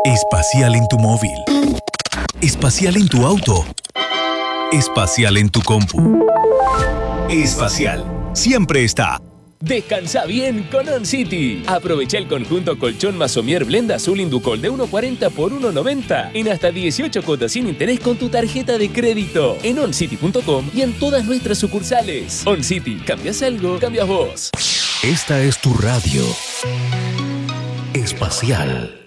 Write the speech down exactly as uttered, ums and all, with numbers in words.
Espacial en tu móvil. Espacial en tu auto. Espacial en tu compu. Espacial. Siempre está. Descansa bien con OnCity. Aprovecha el conjunto colchón Masomier Blend Azul Inducol de uno cuarenta por uno noventa en hasta dieciocho cuotas sin interés con tu tarjeta de crédito en oncity punto com y en todas nuestras sucursales. OnCity, ¿cambias algo? Cambias vos. Esta es tu radio. Espacial.